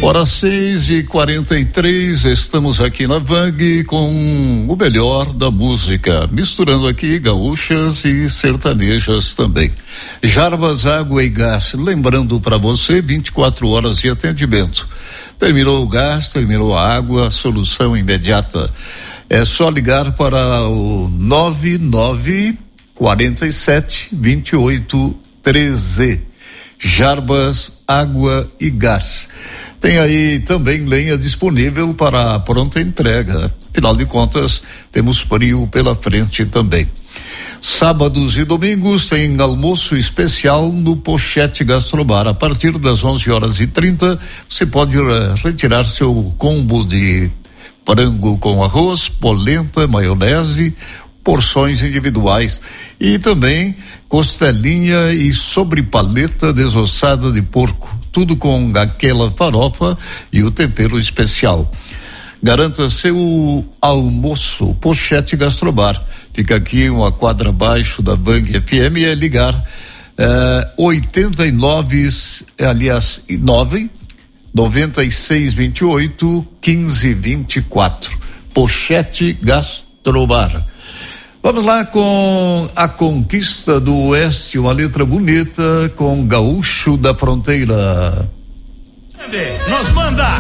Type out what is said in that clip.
Hora 6:43, estamos aqui na Vang com o melhor da música, misturando aqui gaúchas e sertanejas também. Jarbas Água e Gás, lembrando para você, 24 horas de atendimento. Terminou o gás, terminou a água, solução imediata. É só ligar para o 9947-2813. Jarbas Água e Gás. Tem aí também lenha disponível para pronta entrega. Afinal de contas, temos frio pela frente também. Sábados e domingos tem almoço especial no Pochete Gastrobar. A partir das 11h30, você pode retirar seu combo de frango com arroz, polenta, maionese, porções individuais e também costelinha e sobrepaleta desossada de porco, tudo com aquela farofa e o tempero especial. Garanta seu almoço. Pochete Gastrobar. Fica aqui uma quadra abaixo da Vang FM e é ligar 9628-1524. Pochete Gastrobar. Vamos lá com A Conquista do Oeste, uma letra bonita com Gaúcho da Fronteira. Nos manda